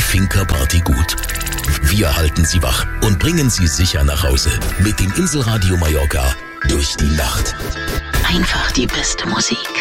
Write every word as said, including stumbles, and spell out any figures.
Finca Party gut. Wir halten Sie wach und bringen Sie sicher nach Hause mit dem Inselradio Mallorca durch die Nacht. Einfach die beste Musik.